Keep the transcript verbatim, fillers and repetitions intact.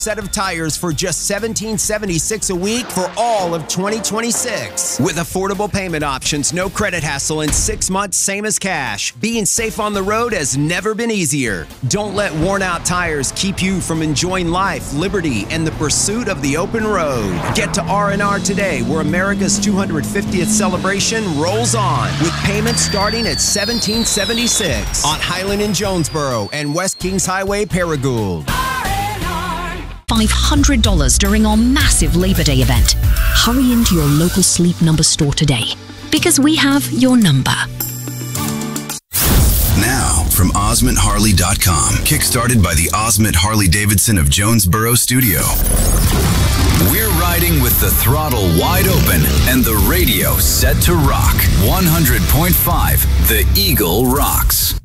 set of tires for just seventeen seventy-six a week for all of twenty twenty-six. With affordable payment options, no credit hassle, and six months same as cash. Being safe on the road has never been easier. Don't let worn out tires keep you from enjoying life, liberty, and the pursuit of the open road. Get to R and R today, where America's two hundred fiftieth celebration rolls on, with payments starting at seventeen seventy-six on Highland in Jonesboro and West Kings Highway, Paragould. five hundred dollars during our massive Labor Day event. Hurry into your local Sleep Number store today, because we have your number. Now, from Osmond Harley dot com, kickstarted by the Osmond Harley-Davidson of Jonesboro studio. We're riding with the throttle wide open and the radio set to rock. one hundred point five, The Eagle rocks.